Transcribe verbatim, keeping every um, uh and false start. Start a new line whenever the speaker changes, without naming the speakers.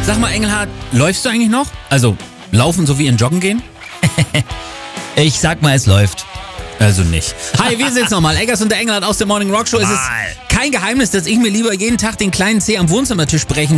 Sag mal, Engelhardt, läufst du eigentlich noch? Also, laufen so wie in Joggen gehen?
Ich sag mal, es läuft.
Also nicht. Hi, wir sind's nochmal. Eggers und der Engelhardt aus der Morning Rock Show. Es ist kein Geheimnis, dass ich mir lieber jeden Tag den kleinen Zeh am Wohnzimmertisch brechen